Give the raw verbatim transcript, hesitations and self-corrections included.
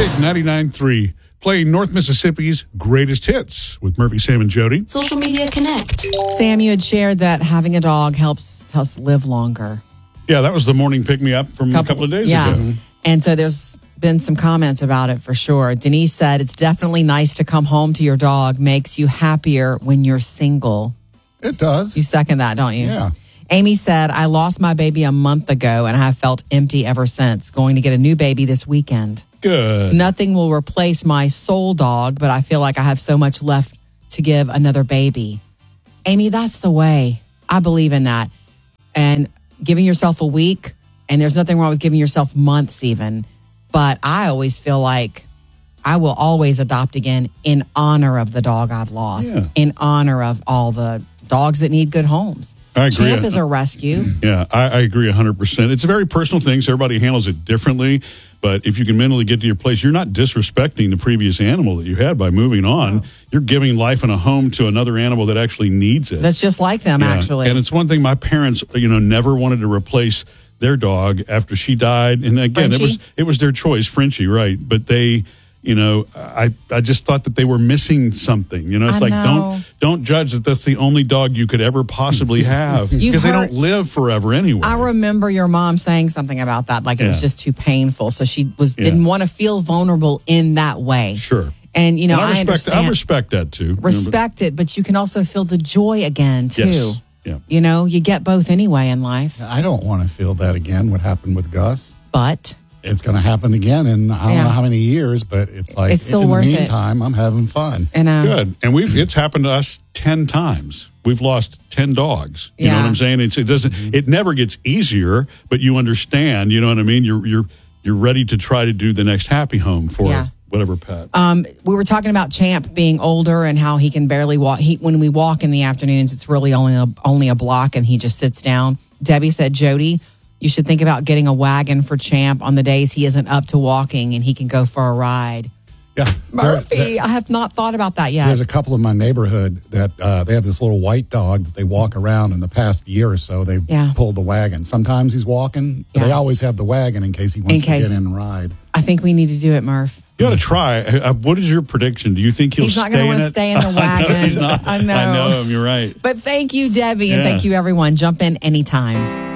Big ninety-nine point three, playing North Mississippi's greatest hits with Murphy, Sam, and Jody. Social Media Connect. Sam, you had shared that having a dog helps us live longer. Yeah, that was the morning pick-me-up from couple, a couple of days yeah. ago. Mm-hmm. And so there's been some comments about it for sure. Denise said, it's definitely nice to come home to your dog. Makes you happier when you're single. It does. You second that, don't you? Yeah. Amy said, I lost my baby a month ago and I have felt empty ever since. Going to get a new baby this weekend. Good. Nothing will replace my soul dog, but I feel like I have so much left to give another baby. Amy, that's the way. I believe in that. And giving yourself a week, and there's nothing wrong with giving yourself months even, but I always feel like I will always adopt again in honor of the dog I've lost, Yeah. in honor of all the dogs that need good homes. I agree. Champ is a rescue. Yeah, I, I agree one hundred percent. It's a very personal thing, so everybody handles it differently. But if you can mentally get to your place, you're not disrespecting the previous animal that you had by moving on. Oh. You're giving life and a home to another animal that actually needs it. That's just like them, yeah. actually. And it's one thing my parents, you know, never wanted to replace their dog after she died. And again, Frenchie? it was it was their choice, Frenchie, right? But they, you know, I I just thought that they were missing something. You know, it's I like know. don't don't judge that that's the only dog you could ever possibly have because they heard- don't live forever anyway. I remember your mom saying something about that, like it Yeah. was just too painful. So she was Yeah. didn't want to feel vulnerable in that way. Sure. And you know, And I I, respect understand, I respect that too. You know, but- respect it, but you can also feel the joy again too. Yes. Yeah. You know, you get both anyway in life. I don't want to feel that again, what happened with Gus. But It's going to happen again in I don't Yeah. know how many years, but it's like It's still in worth the it. meantime, I'm having fun. and uh, Good. And we've it's happened to us ten times. We've lost ten dogs. You know Yeah. what I'm saying? It's, it doesn't it never gets easier, but you understand, you know what I mean? You're you're you're ready to try to do the next happy home for Yeah. whatever pet. Um, we were talking about Champ being older and how he can barely walk. He, when we walk in the afternoons, it's really only a, only a block, and he just sits down. Debbie said, Jody, you should think about getting a wagon for Champ on the days he isn't up to walking and he can go for a ride. Yeah. Murphy, There- there- I have not thought about that yet. There's a couple in my neighborhood that uh, they have this little white dog that they walk around. In the past year or so, they've Yeah. pulled the wagon. Sometimes he's walking, but Yeah. they always have the wagon in case he wants In case. to get in and ride. I think we need to do it, Murph. You ought to try. Uh, what is your prediction? Do you think he'll He's not stay gonna in wanna it? stay in the I know wagon. he's not. I know. I know him. You're right. But thank you, Debbie, and Yeah. thank you, everyone. Jump in anytime.